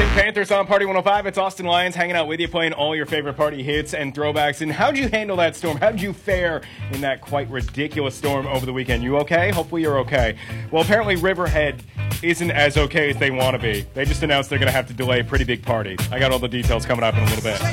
Panthers on Party 105. It's Austin Lyons hanging out with you, playing all your favorite party hits and throwbacks. And how'd you handle that storm? How'd you fare in that quite ridiculous storm over the weekend? You okay? Hopefully you're okay. Well, apparently Riverhead isn't as okay as they want to be. They just announced they're going to have to delay a pretty big party. I got all the details coming up in a little bit.